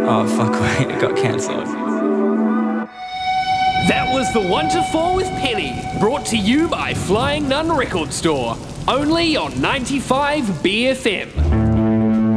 Oh, fuck, wait, it got cancelled. That was The One to Four with Penny, brought to you by Flying Nun Record Store, only on 95 BFM.